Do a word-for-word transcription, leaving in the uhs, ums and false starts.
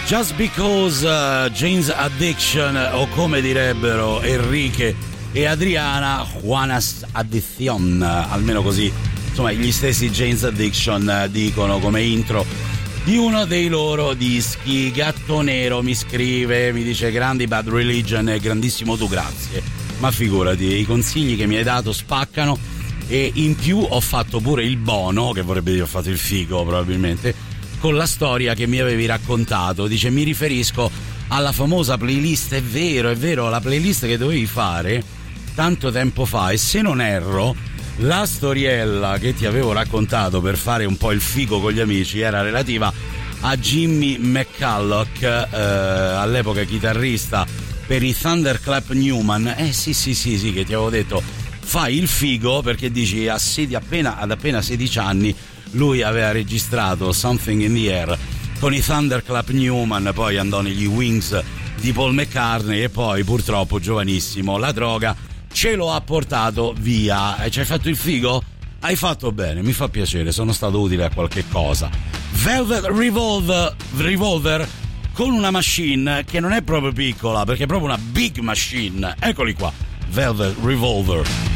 Just Because uh, Jane's Addiction, o come direbbero Enrique e Adriana, Juana's Addiction, almeno così insomma gli stessi Jane's Addiction dicono come intro di uno dei loro dischi. Gatto Nero mi scrive, mi dice: grandi Bad Religion e grandissimo tu, grazie, ma figurati, i consigli che mi hai dato spaccano, e in più ho fatto pure il bono, che vorrebbe dire ho fatto il figo probabilmente, con la storia che mi avevi raccontato. Dice: mi riferisco alla famosa playlist, è vero, è vero, la playlist che dovevi fare tanto tempo fa, e se non erro la storiella che ti avevo raccontato per fare un po' il figo con gli amici era relativa a Jimmy McCulloch, eh, all'epoca chitarrista per i Thunderclap Newman. Eh sì sì sì sì, che ti avevo detto fai il figo, perché dici a sedi, appena, ad appena sedici anni lui aveva registrato Something in the Air con i Thunderclap Newman, poi andò negli Wings di Paul McCartney e poi purtroppo giovanissimo la droga ce lo ha portato via. E ci hai fatto il figo? Hai fatto bene, mi fa piacere, sono stato utile a qualche cosa. Velvet Revolver, Revolver con una machine che non è proprio piccola, perché è proprio una big machine. Eccoli qua, Velvet Revolver.